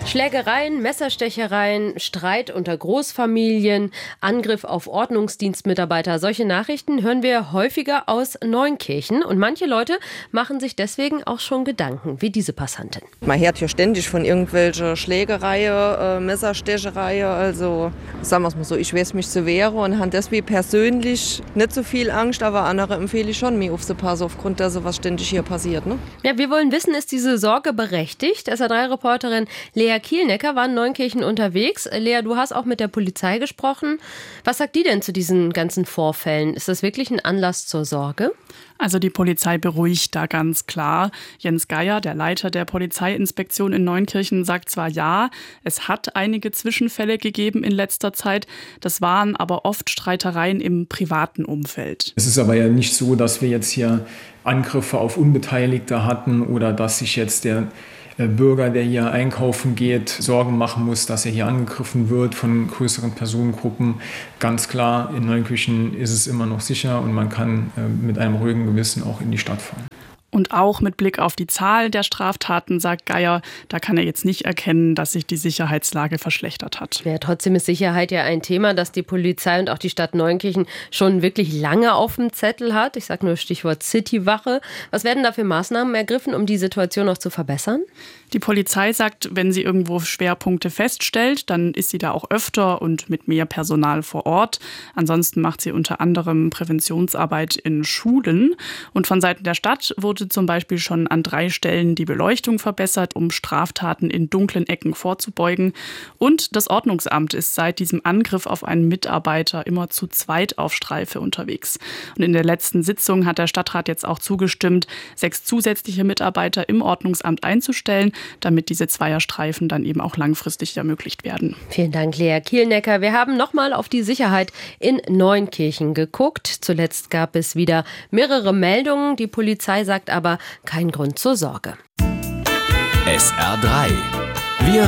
Schlägereien, Messerstechereien, Streit unter Großfamilien, Angriff auf Ordnungsdienstmitarbeiter. Solche Nachrichten hören wir häufiger aus Neunkirchen. Und manche Leute machen sich deswegen auch schon Gedanken, wie diese Passantin. Man hört hier ständig von irgendwelchen Schlägereien, Messerstechereien. Also sagen wir es mal so, ich weiß mich zu wehren und habe deswegen persönlich nicht so viel Angst, aber andere empfehle ich schon, mir aufzupassen, aufgrund der sowas ständig hier passiert. Ne? Ja, wir wollen wissen, ist diese Sorge berechtigt? SR3-Reporterin Lea Kielnecker war in Neunkirchen unterwegs. Lea, du hast auch mit der Polizei gesprochen. Was sagt die denn zu diesen ganzen Vorfällen? Ist das wirklich ein Anlass zur Sorge? Also die Polizei beruhigt da ganz klar. Jens Geier, der Leiter der Polizeiinspektion in Neunkirchen, sagt zwar ja, es hat einige Zwischenfälle gegeben in letzter Zeit. Das waren aber oft Streitereien im privaten Umfeld. Es ist aber ja nicht so, dass wir jetzt hier Angriffe auf Unbeteiligte hatten oder dass sich jetzt der Bürger, der hier einkaufen geht, Sorgen machen muss, dass er hier angegriffen wird von größeren Personengruppen. Ganz klar, in Neunkirchen ist es immer noch sicher und man kann mit einem ruhigen Gewissen auch in die Stadt fahren. Und auch mit Blick auf die Zahl der Straftaten, sagt Geier, da kann er jetzt nicht erkennen, dass sich die Sicherheitslage verschlechtert hat. Ja, trotzdem ist Sicherheit ja ein Thema, das die Polizei und auch die Stadt Neunkirchen schon wirklich lange auf dem Zettel hat. Ich sage nur Stichwort Citywache. Was werden da für Maßnahmen ergriffen, um die Situation noch zu verbessern? Die Polizei sagt, wenn sie irgendwo Schwerpunkte feststellt, dann ist sie da auch öfter und mit mehr Personal vor Ort. Ansonsten macht sie unter anderem Präventionsarbeit in Schulen. Und von Seiten der Stadt wurde zum Beispiel schon an 3 Stellen die Beleuchtung verbessert, um Straftaten in dunklen Ecken vorzubeugen. Und das Ordnungsamt ist seit diesem Angriff auf einen Mitarbeiter immer zu zweit auf Streife unterwegs. Und in der letzten Sitzung hat der Stadtrat jetzt auch zugestimmt, 6 zusätzliche Mitarbeiter im Ordnungsamt einzustellen, damit diese Zweierstreifen dann eben auch langfristig ermöglicht werden. Vielen Dank, Lea Kielnecker. Wir haben nochmal auf die Sicherheit in Neunkirchen geguckt. Zuletzt gab es wieder mehrere Meldungen. Die Polizei sagt aber kein Grund zur Sorge. SR3